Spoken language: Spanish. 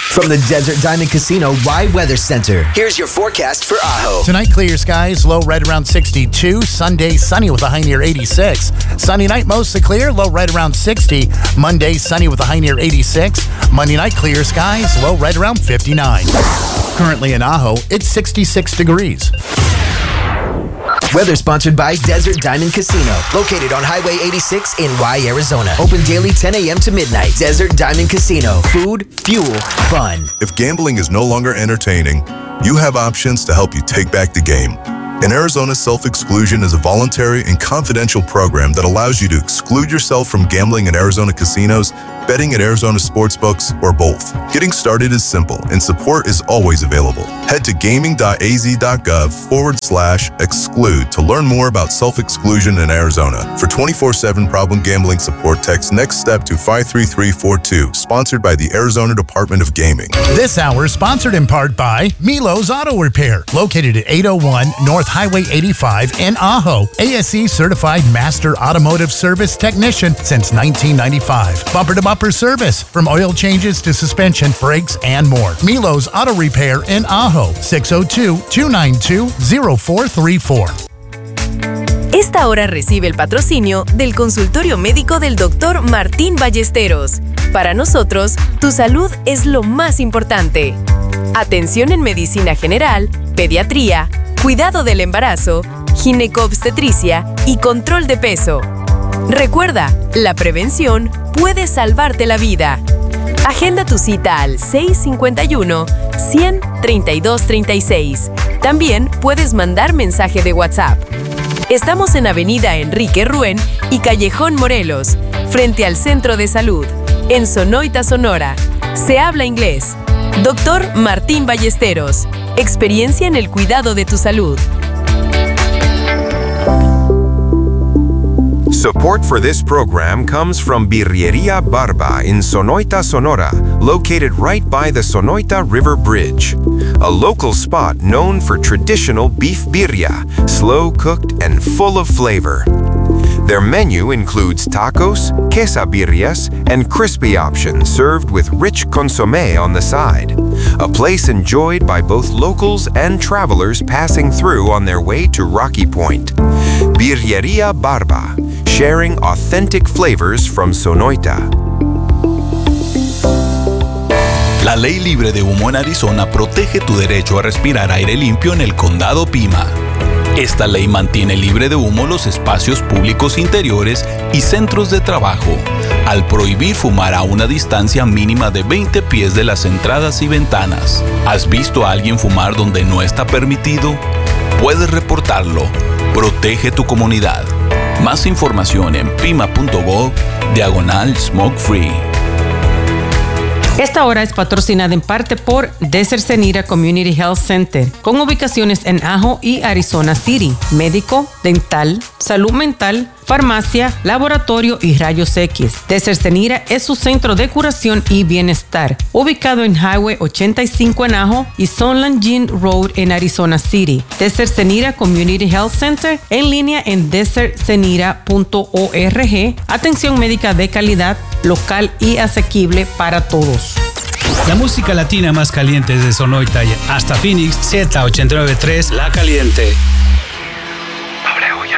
From the Desert Diamond Casino Wide Weather Center, here's your forecast for Ajo. Tonight, clear skies, low right around 62. Sunday, sunny with a high near 86. Sunday night, mostly clear, low right around 60. Monday, sunny with a high near 86. Monday night, clear skies, low right around 59. Currently in Ajo, it's 66 degrees. Weather sponsored by Desert Diamond Casino, located on Highway 86 in Y, Arizona. Open daily 10 a.m. to midnight. Desert Diamond Casino. Food, fuel, fun. If gambling is no longer entertaining, you have options to help you take back the game. In Arizona, self-exclusion is a voluntary and confidential program that allows you to exclude yourself from gambling at Arizona casinos, betting at Arizona sportsbooks, or both. Getting started is simple, and support is always available. Head to gaming.az.gov/exclude to learn more about self-exclusion in Arizona. For 24/7 problem gambling support, text Next Step to 53342, sponsored by the Arizona Department of Gaming. This hour is sponsored in part by Milo's Auto Repair, located at 801 North Highway 85 in Ajo. ASE certified master automotive service technician since 1995. Bumper-to-bumper service, from oil changes to suspension, brakes, and more. Milo's Auto Repair in Ajo, 602-292-0434. Esta hora recibe el patrocinio del consultorio médico del Dr. Martín Ballesteros. Para nosotros, tu salud es lo más importante. Atención en medicina general, pediatría, cuidado del embarazo, ginecobstetricia y control de peso. Recuerda, la prevención puede salvarte la vida. Agenda tu cita al 651-100-3236. También puedes mandar mensaje de WhatsApp. Estamos en Avenida Enrique Ruen y Callejón Morelos, frente al Centro de Salud, en Sonoita, Sonora. Se habla inglés. Dr. Martín Ballesteros. Experiencia en el cuidado de tu salud. Support for this program comes from Birreria Barba in Sonoita, Sonora, located right by the Sonoita River Bridge. A local spot known for traditional beef birria, slow-cooked and full of flavor. Their menu includes tacos, quesabirrias, and crispy options served with rich consommé on the side. A place enjoyed by both locals and travelers passing through on their way to Rocky Point. Birreria Barba, sharing authentic flavors from Sonoita. La Ley Libre de Humo en Arizona protege tu derecho a respirar aire limpio en el Condado Pima. Esta ley mantiene libre de humo los espacios públicos interiores y centros de trabajo, al prohibir fumar a una distancia mínima de 20 pies de las entradas y ventanas. ¿Has visto a alguien fumar donde no está permitido? Puedes reportarlo. Protege tu comunidad. Más información en pima.gov/smoke free. Esta hora es patrocinada en parte por Desert Senira Community Health Center, con ubicaciones en Ajo y Arizona City. Médico, dental, salud mental, farmacia, laboratorio y rayos X. Desert Senira es su centro de curación y bienestar, ubicado en Highway 85 en Ajo y Sunland Jean Road en Arizona City. Desert Senira Community Health Center, en línea en desertsenira.org. Atención médica de calidad, local y asequible para todos. La música latina más caliente desde Sonoita hasta Phoenix, Z89.3, La Caliente.